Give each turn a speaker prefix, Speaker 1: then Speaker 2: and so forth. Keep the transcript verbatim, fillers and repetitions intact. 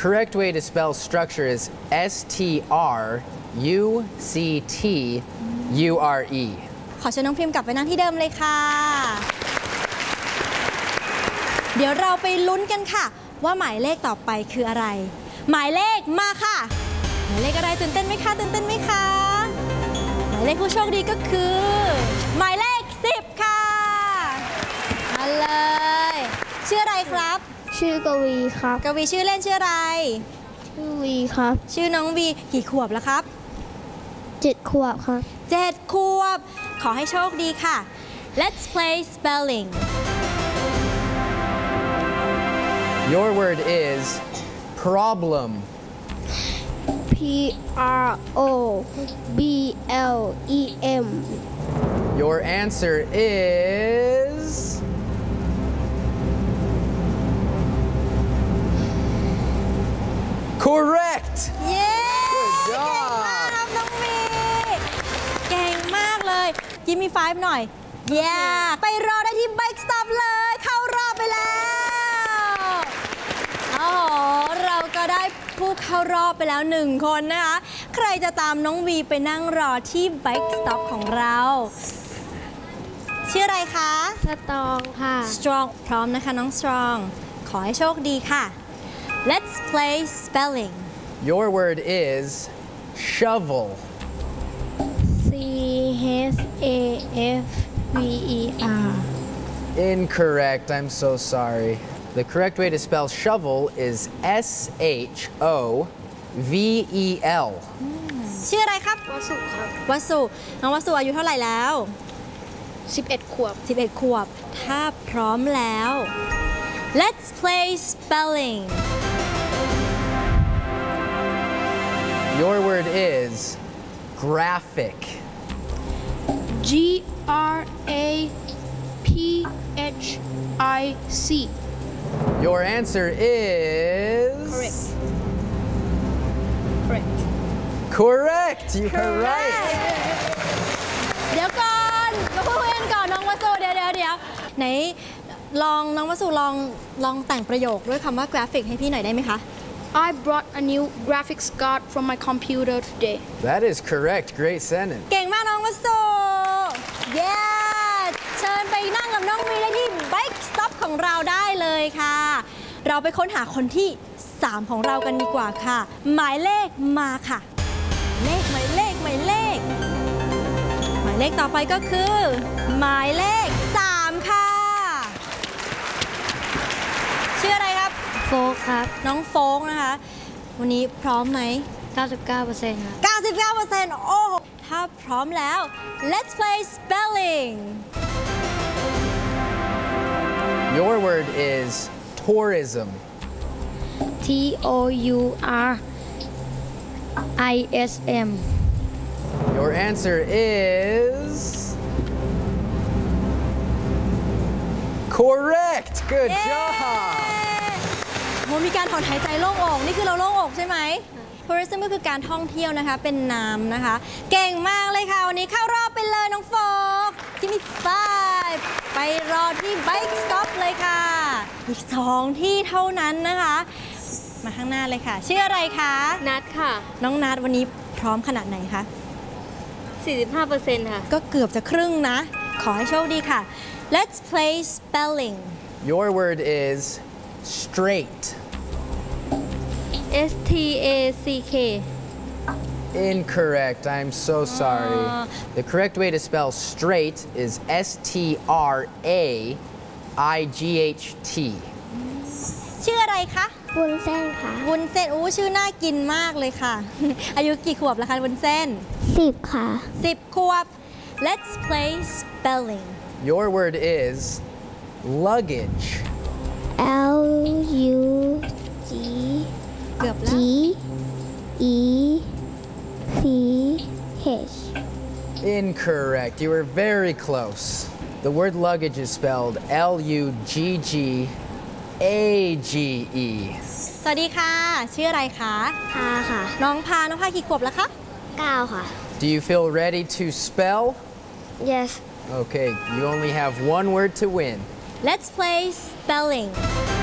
Speaker 1: correct way to spell structure is S T R U C T U R E
Speaker 2: ขอเชิญน้องพิมพ์กลับไปนั่งที่เดิมเลยค่ะเดี๋ยวเราไปลุ้นกันค่ะว่าหมายเลขต่อไปคืออะไรหมายเลขมาค่ะหมายเลขอะไรตื่นเต้นไหมคะตื่นเต้นไหมคะหมายเลขผู้โชคดีก็คือหมายเลขสิบค่ะมาเลยชื่ออะไรครับ
Speaker 3: ชื่อกวีครับ
Speaker 2: กวีชื่อเล่นชื่ออะไร
Speaker 3: ชื่อวีครับ
Speaker 2: ชื่อน้องวีกี่ขวบแล้วครับ
Speaker 3: เจ็ดขวบครับ
Speaker 2: เจ็ดขวบขอให้โชคดีค่ะ Let's play spelling
Speaker 1: Your word is problem
Speaker 3: P R O B L E M
Speaker 1: Your answer is correct
Speaker 2: เย้เก่งมากครับน้องวีเก่งมากเลยยิ้มมีไฟฟ์หน่อยเย้ไปรอได้ที่ Bike Stop เลยเข้ารอบไปแล้วโอ้โหเราก็ได้ผู้เข้ารอบไปแล้วหนึ่งคนนะคะใครจะตามน้องวีไปนั่งรอที่ Bike Stop ของเราชื่ออะไรคะ
Speaker 3: สตรองค่ะ
Speaker 2: Strong พร้อมนะคะน้อง Strong ขอให้โชคดีค่ะ Let's play spelling
Speaker 1: Your word is shovel
Speaker 3: C H A F V E R
Speaker 1: Incorrect I'm so sorry The correct way to spell shovel is S H O V E L
Speaker 2: ชื่ออะไรครับ
Speaker 3: วสุครับ
Speaker 2: วสุน้องวสุอายุเท่าไหร่แล้ว
Speaker 3: สิบเอ็ดขวบ
Speaker 2: สิบเอ็ดขวบถ้าพร้อมแล้ว Let's play spelling
Speaker 1: Your word is graphic
Speaker 3: G R A P H I C
Speaker 1: Your answer is
Speaker 3: correct correct
Speaker 1: correct you are right
Speaker 2: เดี๋ยวก่อนมาพูดกันก่อนน้องวสุเดี๋ยวเดี๋ยวเดี๋ยวไหนลองน้องวสุลองลองแต่งประโยคด้วยคำว่ากราฟิกให้พี่หน่อยได้ไหมคะ
Speaker 3: I brought a new graphics card from my computer today
Speaker 1: That is correct great sentence
Speaker 2: เก่งมากน้องวสุเย้เชิญไปนั่งกับน้องวีได้ที่ Bike Stop ของเราได้เลยค่ะเราไปค้นหาคนที่สามของเรากันดีกว่าค่ะหมายเลขมาค่ะเลขหมายเลขหมายเลขหมายเลขต่อไปก็คือหมายเลขสามค่ะชื่ออะไรครับ
Speaker 3: โฟกครับ
Speaker 2: น้องโฟกนะคะวันนี้พร้อมไหม
Speaker 3: เก้าสิบเก้าเปอร์เซ็นต์ ครับ
Speaker 2: เก้าสิบเก้าเปอร์เซ็นต์ โอ้โหถ้าพร้อมแล้ว Let's play spelling
Speaker 1: Your word is tourism
Speaker 3: T O U R I S M
Speaker 1: Your answer is correct good job
Speaker 2: โหมีการถอนหายใจโล่งอกนี่คือเราโล่งอกใช่ไหม tourism ก็คือการท่องเที่ยวนะคะเป็นนามนะคะเก่งมากเลยค่ะวันนี้เข้ารอบไปเลยน้องโฟกที่มีไฟไปรอที่ Bike Stop เลยค่ะอีกสองที่เท่านั้นนะคะมาข้างหน้าเลยค่ะชื่ออะไรคะ
Speaker 3: นัดค่ะ
Speaker 2: น้องนัดวันนี้พร้อมขนาดไหนคะ
Speaker 3: สี่สิบห้าเปอร์เซ็นต์ ค่ะ
Speaker 2: ก็เกือบจะครึ่งนะขอให้โชคดีค่ะ Let's play spelling
Speaker 1: Your word is straight
Speaker 3: S T A C K
Speaker 1: Incorrect I'm so sorry The correct way to spell straight is S T R A I G H T
Speaker 2: ชื่ออะไรคะ
Speaker 3: วุ้นเส้นค่ะ
Speaker 2: วุ้นเส้นอู้ชื่อน่ากินมากเลยค่ะ อายุกี่ขวบแล้วคะวุ้นเส้น
Speaker 3: สิบค่ะ
Speaker 2: สิบขวบ Let's play spelling
Speaker 1: Your word is luggage
Speaker 3: L U G
Speaker 2: เกือบแล้ว
Speaker 3: G E C H
Speaker 1: Incorrect you were very close The word luggage is spelled L U G G A G E
Speaker 2: สวัสดีค่ะชื่ออะไรคะ
Speaker 3: พาค่ะ
Speaker 2: น้องพาน้องพากี่ขวบแล้วคะ
Speaker 3: เก้าค่ะ
Speaker 1: Do you feel ready to spell
Speaker 3: Yes
Speaker 1: Okay you only have one word to win
Speaker 2: Let's play spelling